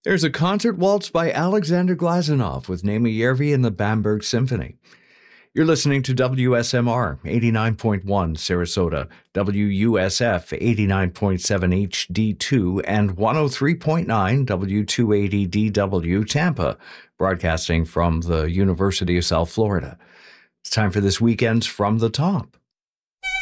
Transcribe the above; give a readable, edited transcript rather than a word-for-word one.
There's a concert waltz by Alexander Glazunov with Naima Yervi and the Bamberg Symphony. You're listening to WSMR 89.1 Sarasota, WUSF 89.7 HD2, and 103.9 W280DW Tampa, broadcasting from the University of South Florida. It's time for this weekend's From the Top.